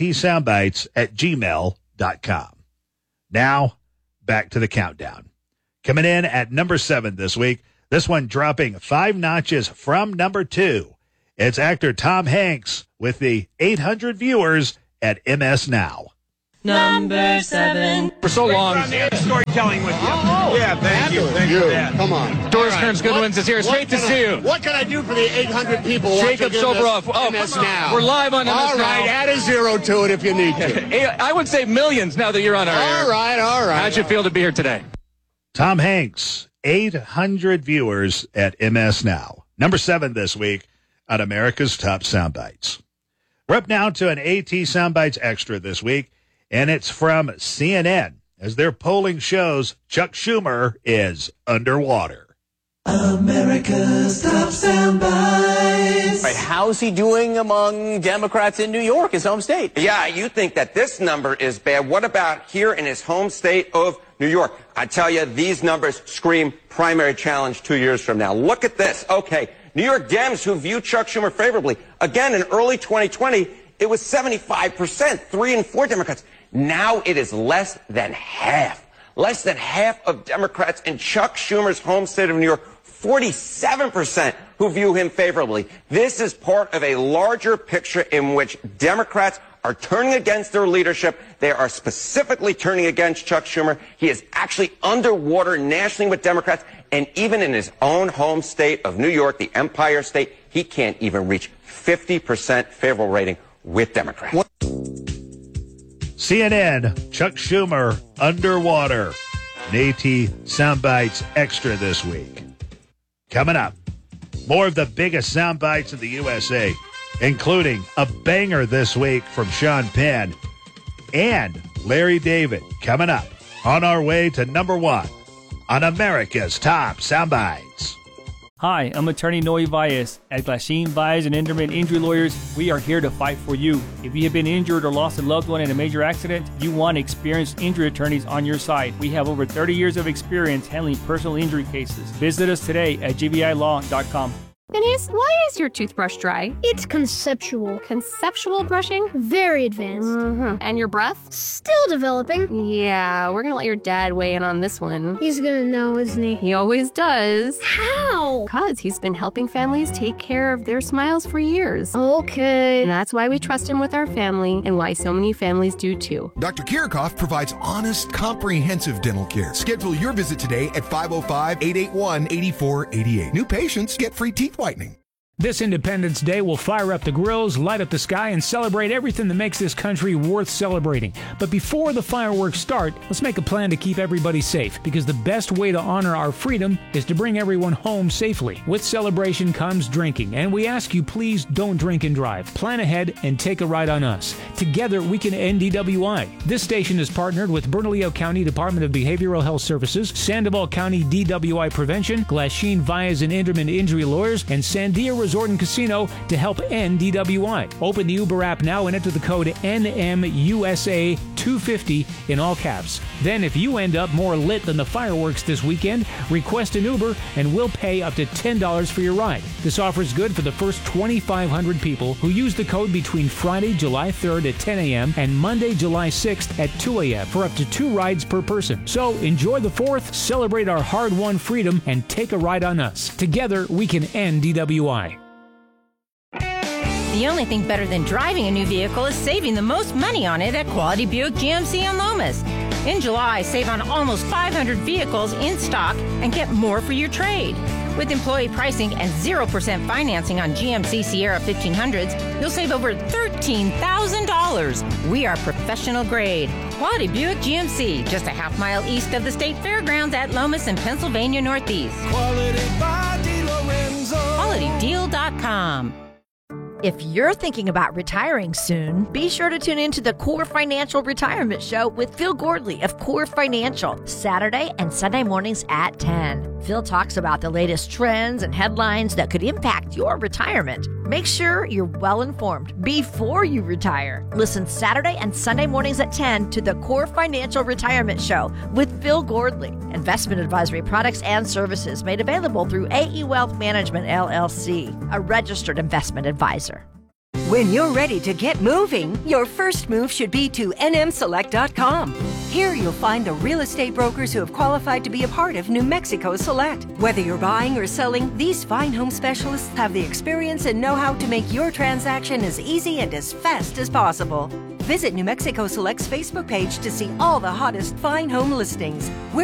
atsoundbites@gmail.com. Now, back to the countdown. Coming in at number 7 this week, this one dropping 5 notches from number 2. It's actor Tom Hanks with the 800 viewers at MS Now. Number 7. For so long. Storytelling with you. Yeah, thank you. Thank you. Come on. Doris Kearns Goodwins is here. It's great to see you. What can I do for the 800 people Jacob Soboroff. MS Now? We're live on MS Now. All right, add a 0 to it if you need to. I would say millions now that you're on our air. All right. How'd you feel to be here today? Tom Hanks, 800 viewers at MS Now. Number 7 this week on America's Top Soundbites. We're up now to an AT Soundbites Extra this week, and it's from CNN. As their polling shows, Chuck Schumer is underwater. America's Top Soundbites. Right, how's he doing among Democrats in New York, his home state? Yeah, you think that this number is bad. What about here in his home state of New York? I tell you, these numbers scream primary challenge 2 years from now. Look at this. Okay, New York Dems who view Chuck Schumer favorably. Again, in early 2020, it was 75%, 3 in 4 Democrats. Now it is less than half. Less than half of Democrats in Chuck Schumer's home state of New York, 47% who view him favorably. This is part of a larger picture in which Democrats are turning against their leadership. They are specifically turning against Chuck Schumer. He is actually underwater nationally with Democrats. And even in his own home state of New York, the Empire State, he can't even reach 50% favorable rating with Democrats. CNN, Chuck Schumer underwater. An AT Soundbites Extra this week. Coming up, more of the biggest soundbites in the USA, including a banger this week from Sean Penn and Larry David. Coming up on our way to number 1 on America's Top Soundbites. Hi, I'm attorney Noe Valles. At Glasheen, Valles and Enderman Injury Lawyers, we are here to fight for you. If you have been injured or lost a loved one in a major accident, you want experienced injury attorneys on your side. We have over 30 years of experience handling personal injury cases. Visit us today at gvilaw.com. Denise, why is your toothbrush dry? It's conceptual. Conceptual brushing? Very advanced. Mm-hmm. And your breath? Still developing. Yeah, we're gonna let your dad weigh in on this one. He's gonna know, isn't he? He always does. How? Because he's been helping families take care of their smiles for years. Okay. And that's why we trust him with our family and why so many families do too. Dr. Kirchhoff provides honest, comprehensive dental care. Schedule your visit today at 505-881-8488. New patients get free teeth whitening. This Independence Day will fire up the grills, light up the sky, and celebrate everything that makes this country worth celebrating. But before the fireworks start, let's make a plan to keep everybody safe, because the best way to honor our freedom is to bring everyone home safely. With celebration comes drinking, and we ask you please don't drink and drive. Plan ahead and take a ride on us. Together we can end DWI. This station is partnered with Bernalillo County Department of Behavioral Health Services, Sandoval County DWI Prevention, Glasheen, Valles and Enderman Injury Lawyers, and Sandia Resort and Casino to help end DWI. Open the Uber app now and enter the code NMUSA250 in all caps. Then if you end up more lit than the fireworks this weekend, request an Uber and we'll pay up to $10 for your ride. This offer is good for the first 2,500 people who use the code between Friday, July 3rd at 10 a.m. and Monday, July 6th at 2 a.m. for up to 2 rides per person. So enjoy the 4th, celebrate our hard-won freedom, and take a ride on us. Together, we can end DWI. The only thing better than driving a new vehicle is saving the most money on it at Quality Buick GMC in Lomas. In July, save on almost 500 vehicles in stock and get more for your trade. With employee pricing and 0% financing on GMC Sierra 1500s, you'll save over $13,000. We are professional grade. Quality Buick GMC, just a half-mile east of the State Fairgrounds at Lomas in Pennsylvania Northeast. Quality by DeLorenzo. QualityDeal.com. If you're thinking about retiring soon, be sure to tune in to the Core Financial Retirement Show with Phil Gordley of Core Financial, Saturday and Sunday mornings at 10. Phil talks about the latest trends and headlines that could impact your retirement. Make sure you're well informed before you retire. Listen Saturday and Sunday mornings at 10 to the Core Financial Retirement Show with Phil Gordley. Investment advisory products and services made available through AE Wealth Management, LLC, a registered investment advisor. When you're ready to get moving, your first move should be to nmselect.com. Here you'll find the real estate brokers who have qualified to be a part of New Mexico Select. Whether you're buying or selling, these fine home specialists have the experience and know-how to make your transaction as easy and as fast as possible. Visit New Mexico Select's Facebook page to see all the hottest fine home listings.